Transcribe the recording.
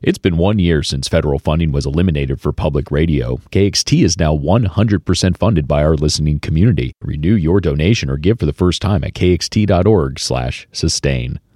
It's been 1 year since federal funding was eliminated for public radio. KXT is now 100% funded by our listening community. Renew your donation or give for the first time at kxt.org/sustain.